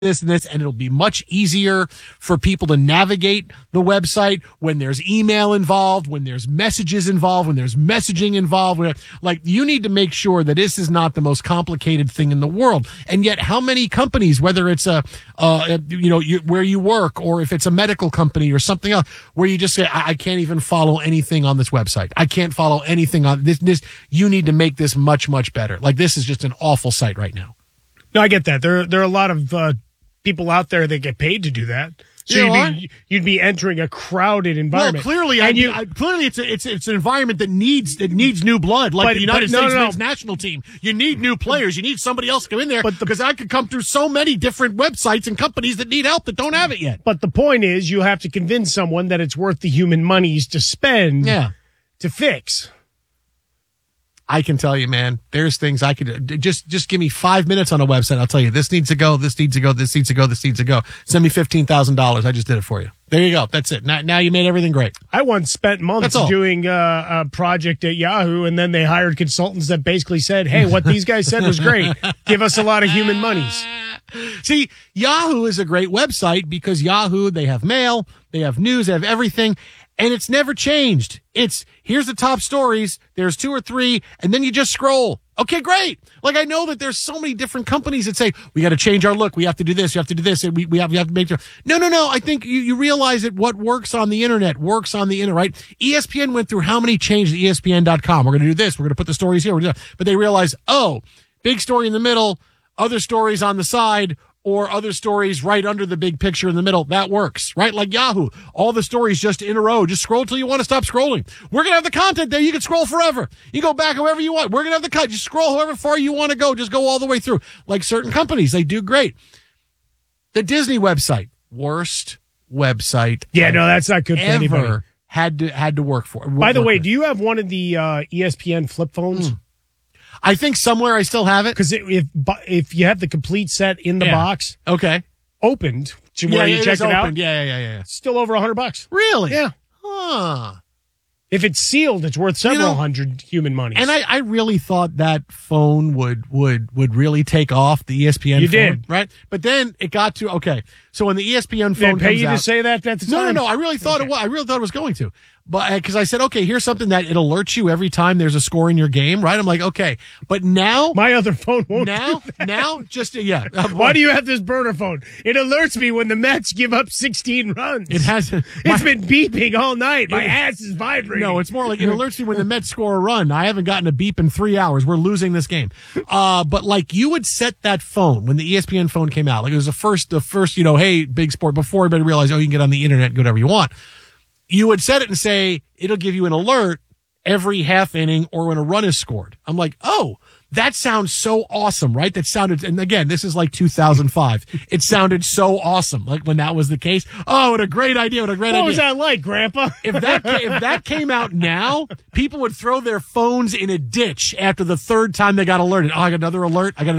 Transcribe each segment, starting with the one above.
this and this, and it'll be much easier for people to navigate the website when there's email involved, when there's messages involved, when there's messaging involved. Like, you need to make sure that this is not the most complicated thing in the world. And yet, how many companies, whether it's where you work, or if it's a medical company or something else, where you just say, I can't even follow anything on this website. I can't follow anything on this. You need to make this much, much better. Like, this is just an awful site right now. No, I get that. There are a lot of people out there that get paid to do that. So you'd be entering a crowded environment. Well, clearly, clearly it's an environment that needs new blood, like the United States men's national team. You need new players. You need somebody else to come in there, because I could come through so many different websites and companies that need help that don't have it yet. But the point is, you have to convince someone that it's worth the human monies to spend to fix. I can tell you, man, there's things I could just give me 5 minutes on a website. I'll tell you, this needs to go, this needs to go, this needs to go, this needs to go. Send me $15,000. I just did it for you. There you go. That's it. Now you made everything great. I once spent months doing a project at Yahoo, and then they hired consultants that basically said, hey, what these guys said was great. Give us a lot of human monies. See, Yahoo is a great website because Yahoo, they have mail, they have news, they have everything. And it's never changed. Here's the top stories. There's 2 or 3, and then you just scroll. Okay, great. Like, I know that there's so many different companies that say, we got to change our look. We have to do this. You have to do this. And we have to make sure. No. I think you realize that what works on the internet works on the internet, right? ESPN went through how many changes to ESPN.com. We're going to do this. We're going to put the stories here. But they realized, big story in the middle, other stories on the side, or other stories right under the big picture in the middle. That works, right? Like Yahoo, all the stories just in a row. Just scroll till you want to stop scrolling. We're going to have the content there. You can scroll forever. You go back however you want. We're going to have the cut. Just scroll however far you want to go. Just go all the way through. Like certain companies, they do great. The Disney website, worst website. Yeah, no, that's not good for anybody. Had to work for. By the way, do you have one of the ESPN flip phones? I think somewhere I still have it. Because if you have the complete set in the box, opened to where you check it out, still over $100. Really? Yeah. Huh. If it's sealed, it's worth several hundred human monies. And I really thought that phone would really take off, the ESPN phone. Did. Right? But then it got to, so when the ESPN phone comes out. Did they pay you to say that at the time? No. I really thought it was. I really thought it was going to. But because I said, okay, here's something that it alerts you every time there's a score in your game, right? I'm like, okay. But now. My other phone won't do that. Now, just, Why do you have this burner phone? It alerts me when the Mets give up 16 runs. It hasn't. It's been beeping all night. My ass is vibrating. No, it's more like it alerts me when the Mets score a run. I haven't gotten a beep in 3 hours. We're losing this game. But like, you would set that phone when the ESPN phone came out. Like, it was the first, hey, big sport, before everybody realized, you can get on the internet and do whatever you want. You would set it and say, it'll give you an alert every half inning or when a run is scored. I'm like, that sounds so awesome, right? That sounded, and again, this is like 2005. It sounded so awesome, like when that was the case. Oh, what a great idea! What was that like, Grandpa? If that came out now, people would throw their phones in a ditch after the third time they got alerted. Oh, I got another alert. We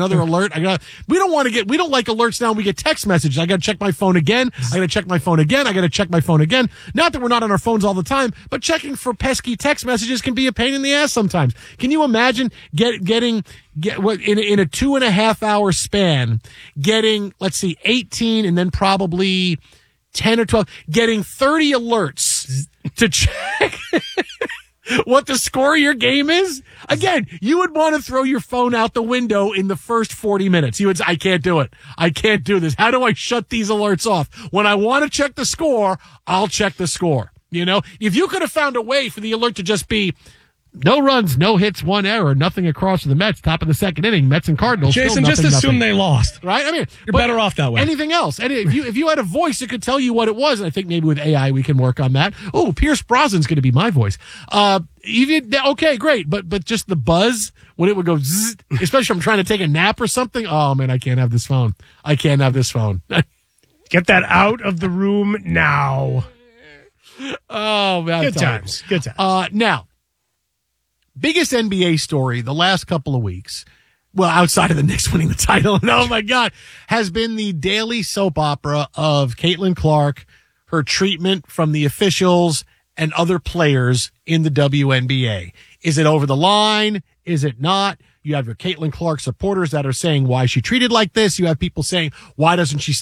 don't like alerts now. We get text messages. I got to check my phone again. I got to check my phone again. I got to check my phone again. Not that we're not on our phones all the time, but checking for pesky text messages can be a pain in the ass sometimes. Can you imagine getting in a 2.5 hour span, getting, 18 and then probably 10 or 12, getting 30 alerts to check what the score of your game is? Again, you would want to throw your phone out the window in the first 40 minutes. You would say, I can't do it. I can't do this. How do I shut these alerts off? When I want to check the score, I'll check the score. If you could have found a way for the alert to just be, no runs, no hits, 1 error, nothing across to the Mets, top of the second inning, Mets and Cardinals. Jason, just assume they lost. Right? I mean, you're better off that way. Anything else? And if you had a voice that could tell you what it was, and I think maybe with AI we can work on that. Oh, Pierce Brosnan's going to be my voice. Okay, great. But just the buzz when it would go zzz, especially if I'm trying to take a nap or something. Oh man, I can't have this phone. Get that out of the room now. Oh man. Good times. Now, biggest NBA story the last couple of weeks, well, outside of the Knicks winning the title, and oh my God, has been the daily soap opera of Caitlin Clark, her treatment from the officials and other players in the WNBA. Is it over the line? Is it not? You have your Caitlin Clark supporters that are saying why is she treated like this. You have people saying, why doesn't she